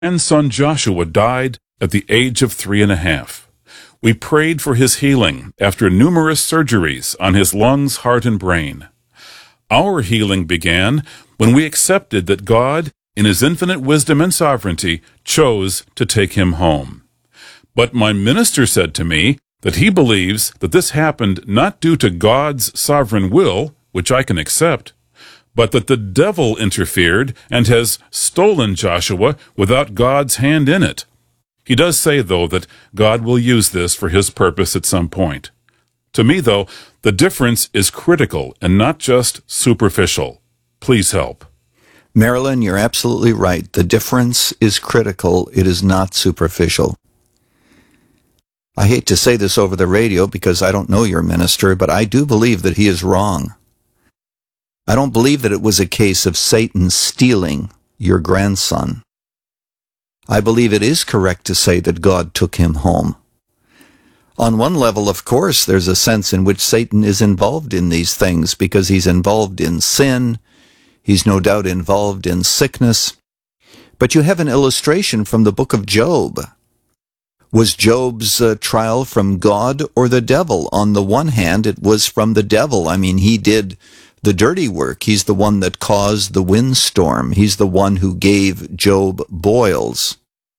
grandson Joshua died at the age of 3.5. We prayed for his healing after numerous surgeries on his lungs, heart, and brain. Our healing began when we accepted that God, in his infinite wisdom and sovereignty, chose to take him home. But my minister said to me that he believes that this happened not due to God's sovereign will, which I can accept, but that the devil interfered and has stolen Joshua without God's hand in it. He does say, though, that God will use this for his purpose at some point. To me, though, the difference is critical and not just superficial. Please help. Marilyn, you're absolutely right. The difference is critical. It is not superficial. I hate to say this over the radio because I don't know your minister, but I do believe that he is wrong. I don't believe that it was a case of Satan stealing your grandson. I believe it is correct to say that God took him home. On one level, of course, there's a sense in which Satan is involved in these things because he's involved in sin. He's no doubt involved in sickness. But you have an illustration from the book of Job. Was Job's trial from God or the devil? On the one hand, it was from the devil. I mean, he did the dirty work. He's the one that caused the windstorm. He's the one who gave Job boils.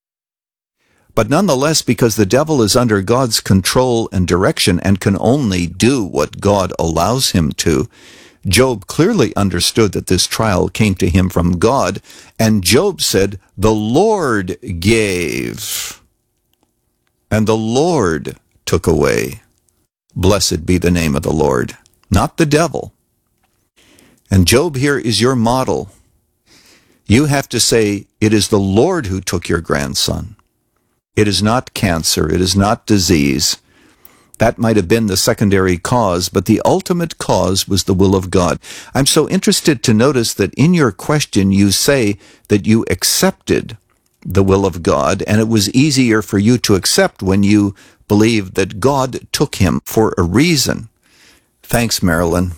But nonetheless, because the devil is under God's control and direction and can only do what God allows him to, Job clearly understood that this trial came to him from God, and Job said, "The Lord gave, and the Lord took away. Blessed be the name of the Lord," not the devil. And Job here is your model. You have to say, it is the Lord who took your grandson. It is not cancer. It is not disease. That might have been the secondary cause, but the ultimate cause was the will of God. I'm so interested to notice that in your question you say that you accepted the will of God, and it was easier for you to accept when you believed that God took him for a reason. Thanks, Marilyn.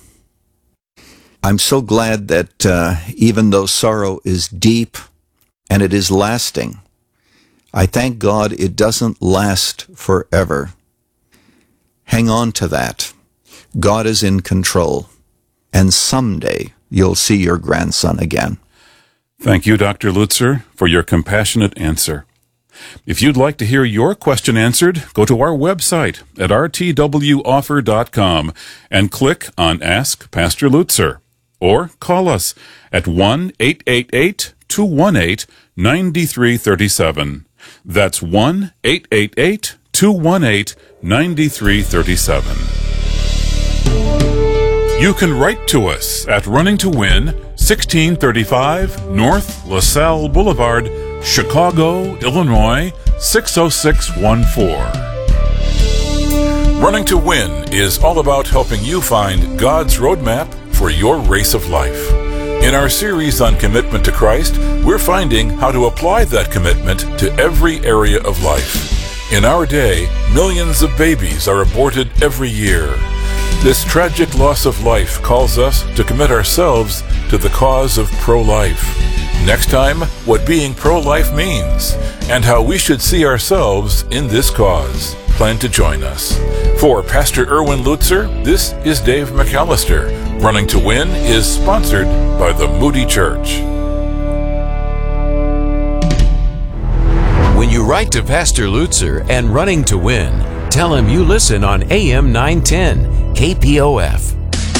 I'm so glad that even though sorrow is deep and it is lasting, I thank God it doesn't last forever. Hang on to that. God is in control, and someday you'll see your grandson again. Thank you, Dr. Lutzer, for your compassionate answer. If you'd like to hear your question answered, go to our website at rtwoffer.com and click on Ask Pastor Lutzer, or call us at 1-888-218-9337. That's 1-888-218-9337. You can write to us at Running to Win, 1635 North LaSalle Boulevard, Chicago, Illinois, 60614. Running to Win is all about helping you find God's roadmap for your race of life. In our series on commitment to Christ, we're finding how to apply that commitment to every area of life. In our day, millions of babies are aborted every year. This tragic loss of life calls us to commit ourselves to the cause of pro-life. Next time, what being pro-life means and how we should see ourselves in this cause. Plan to join us. For Pastor Erwin Lutzer, this is Dave McAllister. Running to Win is sponsored by the Moody Church. When you write to Pastor Lutzer and Running to Win, tell him you listen on AM 910 KPOF.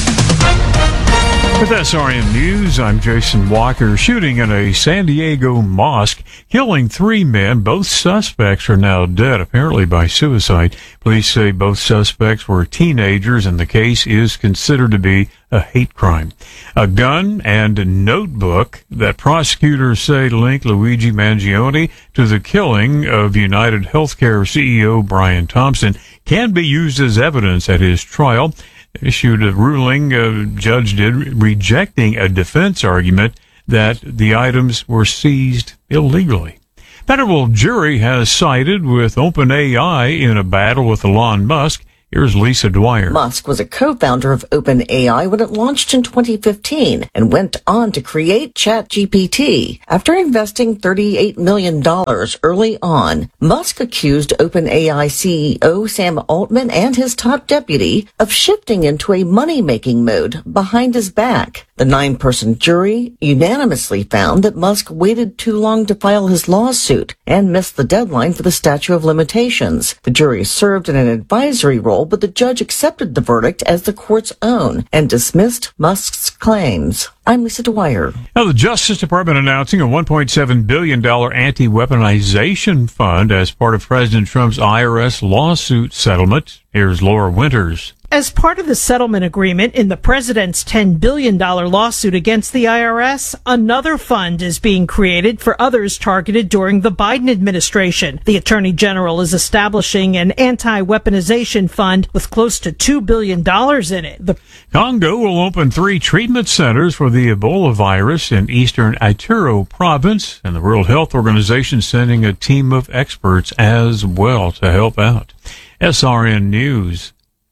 With SRN News, I'm Jason Walker. Shooting in a San Diego mosque, killing 3 men. Both suspects are now dead, apparently by suicide. Police say both suspects were teenagers, and the case is considered to be a hate crime. A gun and a notebook that prosecutors say link Luigi Mangione to the killing of United Healthcare CEO Brian Thompson can be used as evidence at his trial. Issued a ruling, judge did, rejecting a defense argument that the items were seized illegally. Federal jury has sided with OpenAI in a battle with Elon Musk. Here's Lisa Dwyer. Musk was a co-founder of OpenAI when it launched in 2015 and went on to create ChatGPT. After investing $38 million early on, Musk accused OpenAI CEO Sam Altman and his top deputy of shifting into a money-making mode behind his back. The 9-person jury unanimously found that Musk waited too long to file his lawsuit and missed the deadline for the statute of limitations. The jury served in an advisory role, but the judge accepted the verdict as the court's own and dismissed Musk's claims. I'm Lisa Dwyer. Now, the Justice Department announcing a $1.7 billion anti-weaponization fund as part of President Trump's IRS lawsuit settlement. Here's Laura Winters. As part of the settlement agreement in the president's $10 billion lawsuit against the IRS, another fund is being created for others targeted during the Biden administration. The Attorney General is establishing an anti-weaponization fund with close to $2 billion in it. The Congo will open 3 treatment centers for the Ebola virus in eastern Ituro province, and the World Health Organization sending a team of experts as well to help out. SRN News.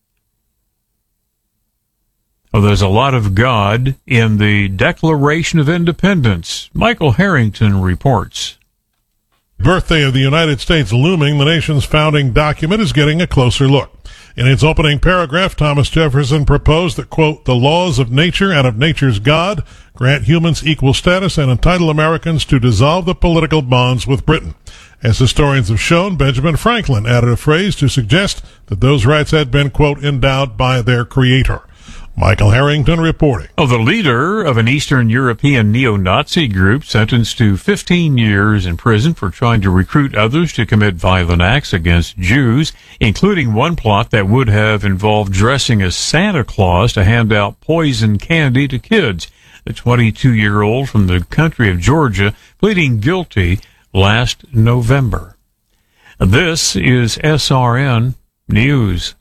Well, there's a lot of God in the Declaration of Independence. Michael Harrington reports. Birthday of the United States looming, the nation's founding document is getting a closer look. In its opening paragraph, Thomas Jefferson proposed that, quote, the laws of nature and of nature's God grant humans equal status and entitle Americans to dissolve the political bonds with Britain. As historians have shown, Benjamin Franklin added a phrase to suggest that those rights had been, quote, endowed by their creator. Michael Harrington reporting. The leader of an Eastern European neo-Nazi group sentenced to 15 years in prison for trying to recruit others to commit violent acts against Jews, including one plot that would have involved dressing as Santa Claus to hand out poison candy to kids. The 22-year-old from the country of Georgia pleading guilty last November. This is SRN News.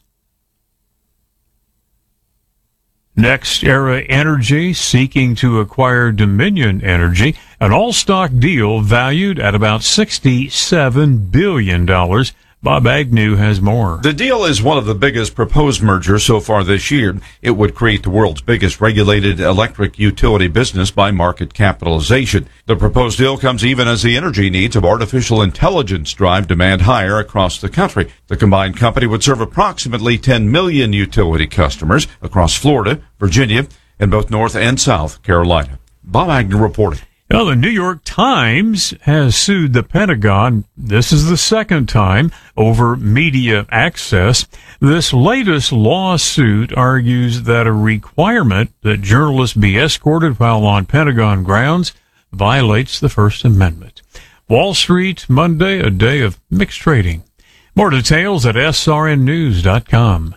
NextEra Energy seeking to acquire Dominion Energy, an all-stock deal valued at about $67 billion. Bob Agnew has more. The deal is one of the biggest proposed mergers so far this year. It would create the world's biggest regulated electric utility business by market capitalization. The proposed deal comes even as the energy needs of artificial intelligence drive demand higher across the country. The combined company would serve approximately 10 million utility customers across Florida, Virginia, and both North and South Carolina. Bob Agnew reporting. Well, the New York Times has sued the Pentagon. This is the second time over media access. This latest lawsuit argues that a requirement that journalists be escorted while on Pentagon grounds violates the First Amendment. Wall Street, Monday, a day of mixed trading. More details at srnnews.com.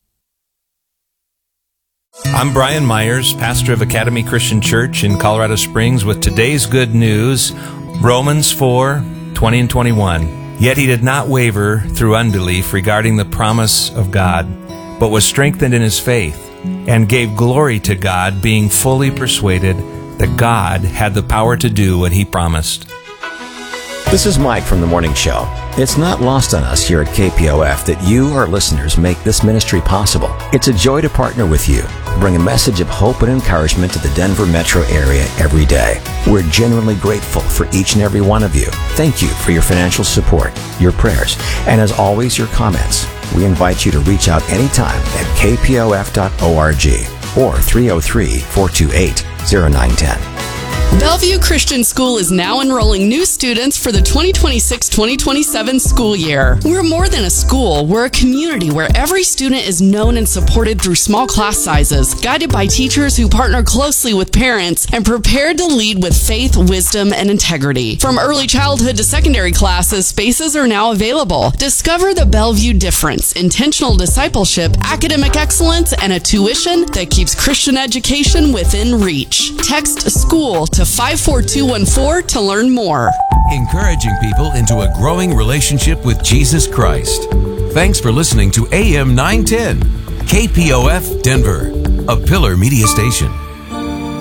I'm Brian Myers, pastor of Academy Christian Church in Colorado Springs, with today's good news, Romans 4:20 and 21. Yet he did not waver through unbelief regarding the promise of God, but was strengthened in his faith, and gave glory to God, being fully persuaded that God had the power to do what he promised. This is Mike from The Morning Show. It's not lost on us here at KPOF that you, our listeners, make this ministry possible. It's a joy to partner with you, bring a message of hope and encouragement to the Denver metro area every day. We're genuinely grateful for each and every one of you. Thank you for your financial support, your prayers, and as always, your comments. We invite you to reach out anytime at kpof.org or 303-428-0910. Bellevue Christian School is now enrolling new students for the 2026-2027 school year. We're more than a school. We're a community where every student is known and supported through small class sizes, guided by teachers who partner closely with parents and prepared to lead with faith, wisdom, and integrity. From early childhood to secondary classes, spaces are now available. Discover the Bellevue difference, intentional discipleship, academic excellence, and a tuition that keeps Christian education within reach. Text SCHOOL to 54214 to learn more. Encouraging people into a growing relationship with Jesus Christ. Thanks for listening to AM 910, KPOF Denver, a Pillar Media Station.